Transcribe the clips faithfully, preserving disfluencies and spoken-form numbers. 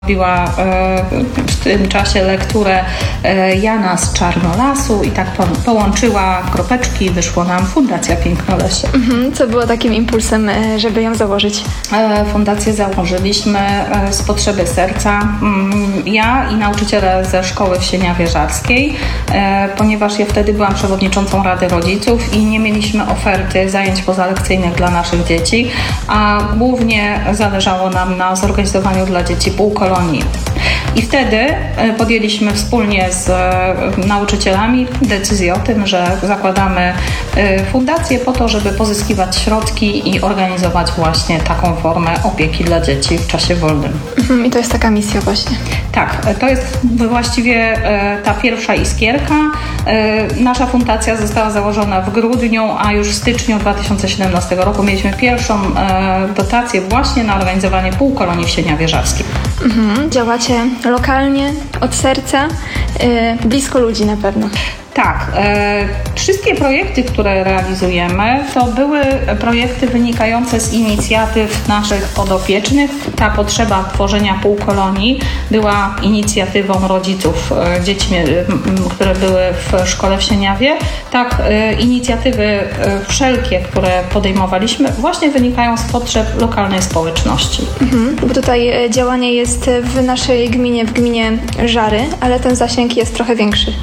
Robiła w tym czasie lekturę Jana z Czarnolasu i tak połączyła kropeczki i wyszło nam Fundacja Pięknolesie. Mhm. Co było takim impulsem, żeby ją założyć? Fundację założyliśmy z potrzeby serca. Ja i nauczyciele ze szkoły w Sieniawie Żarskiej, ponieważ ja wtedy byłam przewodniczącą Rady Rodziców i nie mieliśmy oferty zajęć pozalekcyjnych dla naszych dzieci, a głównie zależało nam na zorganizowaniu dla dzieci półkolonii. I wtedy podjęliśmy wspólnie z nauczycielami decyzję o tym, że zakładamy fundację po to, żeby pozyskiwać środki i organizować właśnie taką formę opieki dla dzieci w czasie wolnym. I to jest taka misja właśnie. Tak, to jest właściwie ta pierwsza iskierka. Nasza fundacja została założona w grudniu, a już w styczniu dwa tysiące siedemnastego roku mieliśmy pierwszą dotację właśnie na organizowanie półkolonii w Sieniawie Żarskim. Mhm. Działacie lokalnie, od serca, yy, blisko ludzi na pewno. Tak, e, wszystkie projekty, które realizujemy, to były projekty wynikające z inicjatyw naszych podopiecznych. Ta potrzeba tworzenia półkolonii była inicjatywą rodziców e, dzieci, e, które były w szkole w Sieniawie. Tak, e, inicjatywy e, wszelkie, które podejmowaliśmy, właśnie wynikają z potrzeb lokalnej społeczności. Mhm, bo tutaj działanie jest w naszej gminie, w gminie Żary, ale ten zasięg jest trochę większy.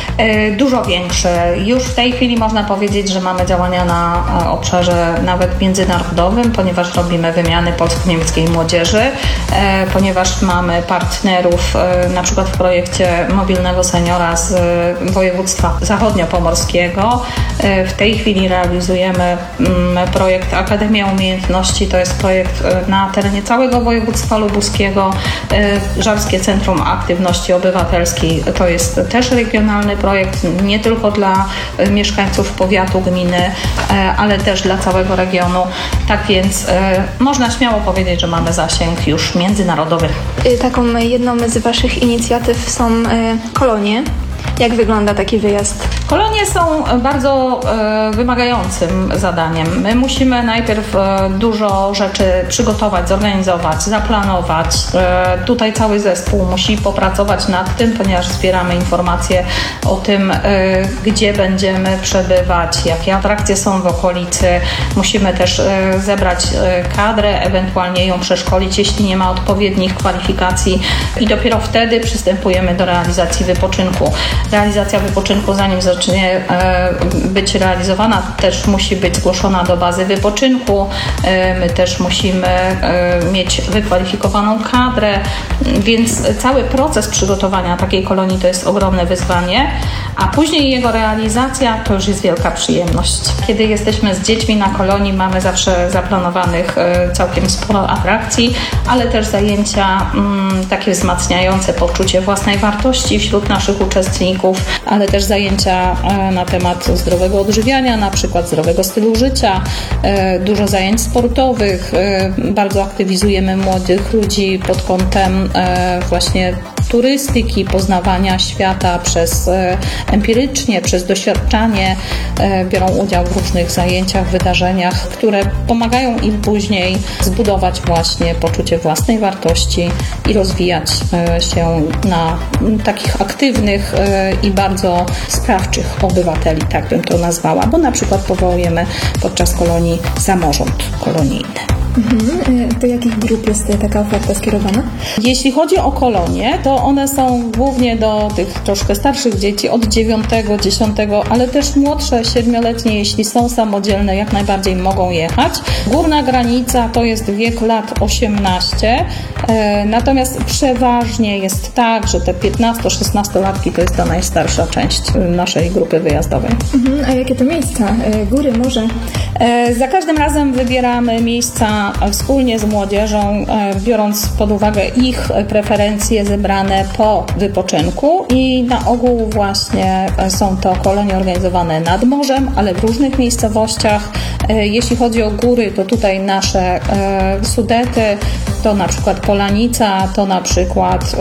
E, Dużo większy. Już w tej chwili można powiedzieć, że mamy działania na obszarze nawet międzynarodowym, ponieważ robimy wymiany polsko-niemieckiej młodzieży, ponieważ mamy partnerów na przykład w projekcie mobilnego seniora z województwa zachodniopomorskiego. W tej chwili realizujemy projekt Akademia Umiejętności. To jest projekt na terenie całego województwa lubuskiego. Żarskie Centrum Aktywności Obywatelskiej to jest też regionalny projekt, nie tylko dla mieszkańców powiatu, gminy, ale też dla całego regionu. Tak więc można śmiało powiedzieć, że mamy zasięg już międzynarodowy. Taką jedną z Waszych inicjatyw są kolonie. Jak wygląda taki wyjazd? Kolonie są bardzo e, wymagającym zadaniem. My musimy najpierw e, dużo rzeczy przygotować, zorganizować, zaplanować. E, tutaj cały zespół musi popracować nad tym, ponieważ zbieramy informacje o tym, e, gdzie będziemy przebywać, jakie atrakcje są w okolicy. Musimy też e, zebrać e, kadrę, ewentualnie ją przeszkolić, jeśli nie ma odpowiednich kwalifikacji i dopiero wtedy przystępujemy do realizacji wypoczynku. Realizacja wypoczynku, zanim zacznie być realizowana, też musi być zgłoszona do bazy wypoczynku. My też musimy mieć wykwalifikowaną kadrę, więc cały proces przygotowania takiej kolonii to jest ogromne wyzwanie, a później jego realizacja to już jest wielka przyjemność. Kiedy jesteśmy z dziećmi na kolonii, mamy zawsze zaplanowanych całkiem sporo atrakcji, ale też zajęcia takie wzmacniające poczucie własnej wartości wśród naszych uczestników, ale też zajęcia na temat zdrowego odżywiania, na przykład zdrowego stylu życia, dużo zajęć sportowych, bardzo aktywizujemy młodych ludzi pod kątem właśnie turystyki, poznawania świata przez empirycznie, przez doświadczanie, biorą udział w różnych zajęciach, wydarzeniach, które pomagają im później zbudować właśnie poczucie własnej wartości i rozwijać się na takich aktywnych i bardzo sprawczych obywateli, tak bym to nazwała, bo na przykład powołujemy podczas kolonii samorząd kolonijny. Mhm. Do jakich grup jest taka oferta skierowana? Jeśli chodzi o kolonie, to one są głównie do tych troszkę starszych dzieci od dziewiątego, dziesiątego, ale też młodsze, siedmioletnie, jeśli są samodzielne, jak najbardziej mogą jechać. Górna granica to jest wiek lat osiemnaście, natomiast przeważnie jest tak, że te piętnasto-szesnastolatki to jest ta najstarsza część naszej grupy wyjazdowej. Mhm. A jakie to miejsca? Góry, morze? Za każdym razem wybieramy miejsca wspólnie z młodzieżą, biorąc pod uwagę ich preferencje zebrane po wypoczynku i na ogół właśnie są to kolonie organizowane nad morzem, ale w różnych miejscowościach. Jeśli chodzi o góry, to tutaj nasze Sudety, to na przykład Polanica, to na przykład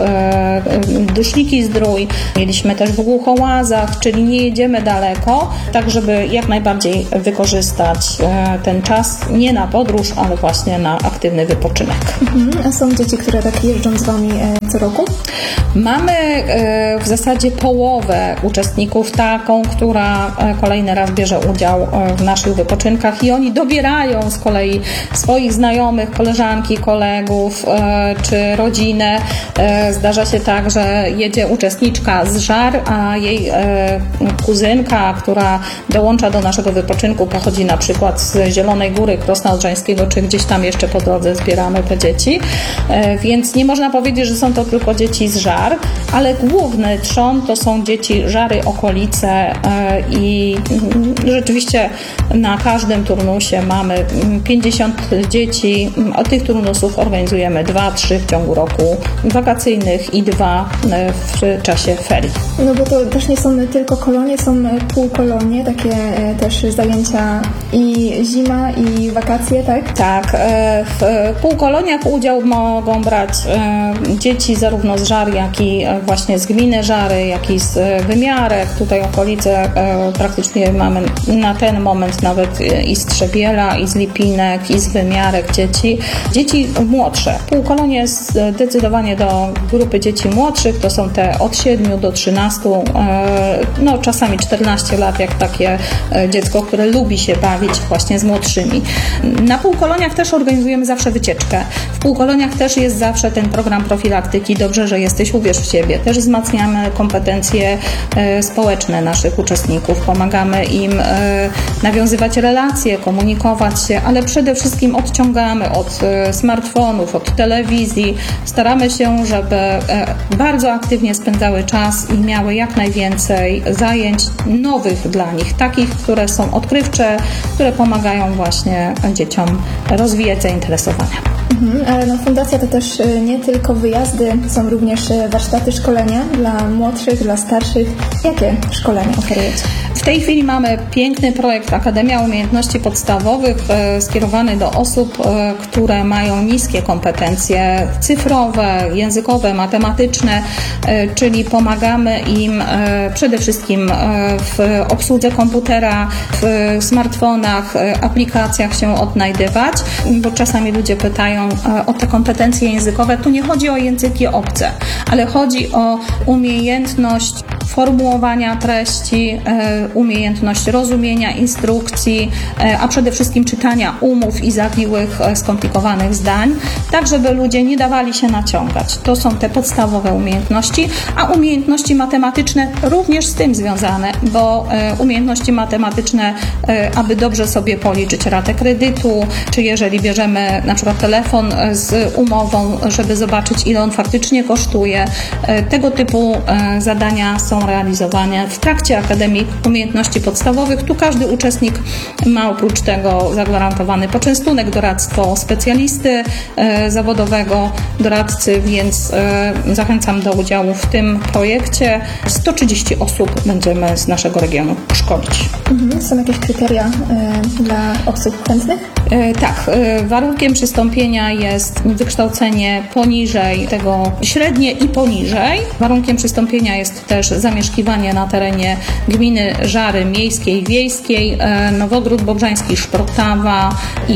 Duszliki Zdrój. Mieliśmy też w Głuchołazach, czyli nie jedziemy daleko, tak żeby jak najbardziej wykorzystać ten czas nie na podróż, ale właśnie właśnie na aktywny wypoczynek. Mhm. A są dzieci, które tak jeżdżą z Wami co roku? Mamy w zasadzie połowę uczestników taką, która kolejny raz bierze udział w naszych wypoczynkach i oni dobierają z kolei swoich znajomych, koleżanki, kolegów czy rodzinę. Zdarza się tak, że jedzie uczestniczka z Żar, a jej kuzynka, która dołącza do naszego wypoczynku, pochodzi na przykład z Zielonej Góry, Krosna Odrzańskiego, czy gdzieś tam jeszcze po drodze zbieramy te dzieci. Więc nie można powiedzieć, że są to tylko dzieci z Żar, ale główny trzon to są dzieci Żary, okolice i rzeczywiście na każdym turnusie mamy pięćdziesiąt dzieci. Od tych turnusów organizujemy dwa, trzy w ciągu roku wakacyjnych i dwa w czasie ferii. No bo to też nie są tylko kolonie, są półkolonie, takie też zajęcia i zima, i wakacje, tak? Tak. W półkoloniach udział mogą brać dzieci zarówno z Żar, jak i właśnie z gminy Żary, jak i z Wymiarek. Tutaj okolice praktycznie mamy na ten moment nawet i z Trzebiela, i z Lipinek, i z Wymiarek dzieci. Dzieci młodsze. Półkolonie zdecydowanie do grupy dzieci młodszych, to są te od siedmiu do trzynastu, no czasami czternaście lat, jak takie dziecko, które lubi się bawić właśnie z młodszymi. Na półkoloniach też organizujemy zawsze wycieczkę. W półkoloniach też jest zawsze ten program profilaktyki Dobrze, że jesteś, uwierz w siebie. Też wzmacniamy kompetencje społeczne naszych uczestników, pomagamy im nawiązywać relacje, komunikować się, ale przede wszystkim odciągamy od smartfonów, od telewizji. Staramy się, żeby bardzo aktywnie spędzały czas i miały jak najwięcej zajęć nowych dla nich, takich, które są odkrywcze, które pomagają właśnie dzieciom rozwijać zainteresowania. Mhm, ale no, fundacja to też nie tylko wyjazdy, są również warsztaty, szkolenia dla młodszych, dla starszych. Jakie szkolenia oferujecie? W tej chwili mamy piękny projekt Akademia Umiejętności Podstawowych e, skierowany do osób, e, które mają niskie kompetencje cyfrowe, językowe, matematyczne, e, czyli pomagamy im e, przede wszystkim e, w obsłudze komputera, w smartfonach, e, aplikacjach się odnajdywać, bo czasami ludzie pytają e, o te kompetencje językowe. Tu nie chodzi o języki obce, ale chodzi o umiejętność formułowania treści, umiejętność rozumienia instrukcji, a przede wszystkim czytania umów i zawiłych, skomplikowanych zdań, tak żeby ludzie nie dawali się naciągać. To są te podstawowe umiejętności, a umiejętności matematyczne również z tym związane, bo umiejętności matematyczne, aby dobrze sobie policzyć ratę kredytu, czy jeżeli bierzemy na przykład telefon z umową, żeby zobaczyć, ile on faktycznie kosztuje, tego typu zadania są realizowane w trakcie Akademii Umiejętności Podstawowych. Tu każdy uczestnik ma oprócz tego zagwarantowany poczęstunek, doradztwo specjalisty e, zawodowego, doradcy, więc e, zachęcam do udziału w tym projekcie. sto trzydzieści osób będziemy z naszego regionu szkolić. Mhm. Są jakieś kryteria e, dla osób chętnych? E, tak. E, warunkiem przystąpienia jest wykształcenie poniżej tego, średnie i poniżej. Warunkiem przystąpienia jest też zamieszkiwanie na terenie gminy Żary miejskiej, wiejskiej, Nowogród Bobrzański, Szprotawa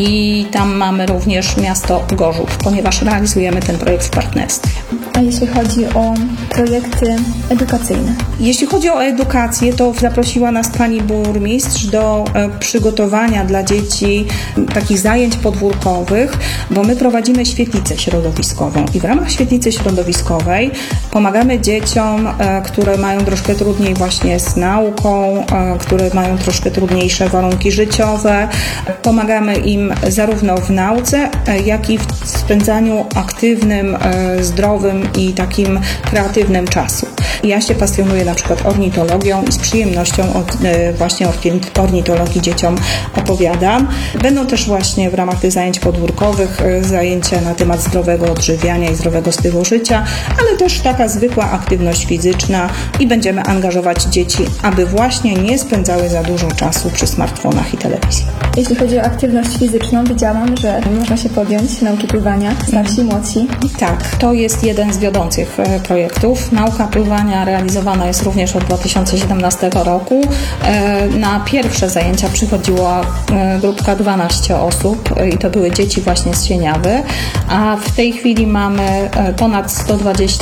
i tam mamy również miasto Gorzów, ponieważ realizujemy ten projekt w partnerstwie. A jeśli chodzi o projekty edukacyjne? Jeśli chodzi o edukację, to zaprosiła nas pani burmistrz do przygotowania dla dzieci takich zajęć podwórkowych, bo my prowadzimy świetlicę środowiskową i w ramach świetlicy środowiskowej pomagamy dzieciom, które mają troszkę trudniej właśnie z nauką, które mają troszkę trudniejsze warunki życiowe. Pomagamy im zarówno w nauce, jak i w spędzaniu aktywnym, zdrowym i takim kreatywnym czasu. Ja się pasjonuję na przykład ornitologią i z przyjemnością od, właśnie o ornitologii dzieciom opowiadam. Będą też właśnie w ramach tych zajęć podwórkowych zajęcia na temat zdrowego odżywiania i zdrowego stylu życia, ale też taka zwykła aktywność fizyczna i będziemy angażować dzieci, aby właśnie nie spędzały za dużo czasu przy smartfonach i telewizji. Jeśli chodzi o aktywność fizyczną, widziałam, że można się podjąć nauki pływania, starsi, młodsi. Tak, to jest jeden z wiodących projektów. Nauka pływania kampania realizowana jest również od dwa tysiące siedemnastego roku. Na pierwsze zajęcia przychodziła grupka dwanaście osób i to były dzieci właśnie z Sieniawy, a w tej chwili mamy ponad sto dwadzieścia